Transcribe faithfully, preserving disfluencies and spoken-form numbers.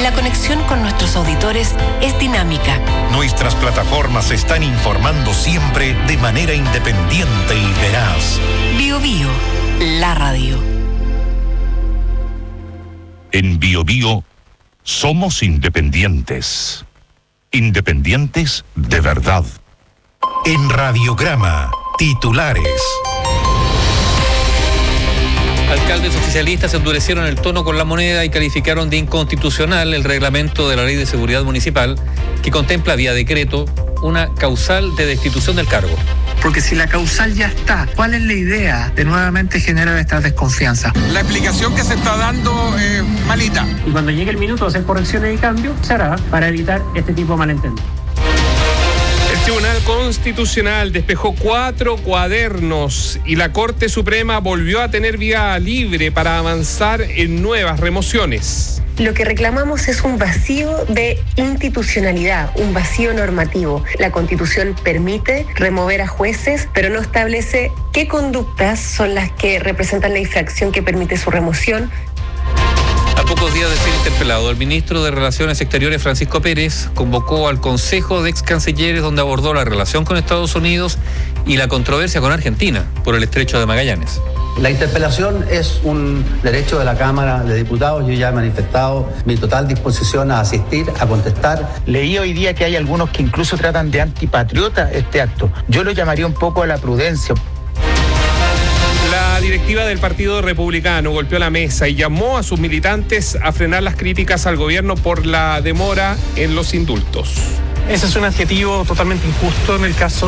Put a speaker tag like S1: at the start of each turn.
S1: la conexión con nuestros auditores es dinámica.
S2: Nuestras plataformas están informando siempre de manera independiente y veraz.
S1: Bio Bio, la radio.
S2: En Bio Bio somos independientes. Independientes de verdad. En Radiograma, titulares.
S3: Alcaldes oficialistas endurecieron el tono con la moneda y calificaron de inconstitucional el reglamento de la Ley de Seguridad Municipal que contempla vía decreto una causal de destitución del cargo.
S4: Porque si la causal ya está, ¿cuál es la idea de nuevamente generar esta desconfianza?
S5: La explicación que se está dando es malita.
S6: Y cuando llegue el minuto de hacer correcciones y cambios, se hará para evitar este tipo de malentendidos.
S7: El Tribunal Constitucional despejó cuatro cuadernos y la Corte Suprema volvió a tener vía libre para avanzar en nuevas remociones.
S8: Lo que reclamamos es un vacío de institucionalidad, un vacío normativo. La Constitución permite remover a jueces, pero no establece qué conductas son las que representan la infracción que permite su remoción.
S3: A pocos días de ser interpelado, el ministro de Relaciones Exteriores, Francisco Pérez, convocó al Consejo de Ex Cancilleres, donde abordó la relación con Estados Unidos y la controversia con Argentina por el Estrecho de Magallanes.
S9: La interpelación es un derecho de la Cámara de Diputados. Yo ya he manifestado mi total disposición a asistir, a contestar.
S10: Leí hoy día que hay algunos que incluso tratan de antipatriota este acto. Yo lo llamaría un poco a la prudencia.
S7: La directiva del Partido Republicano golpeó la mesa y llamó a sus militantes a frenar las críticas al gobierno por la demora en los indultos.
S11: Ese es un adjetivo totalmente injusto en el caso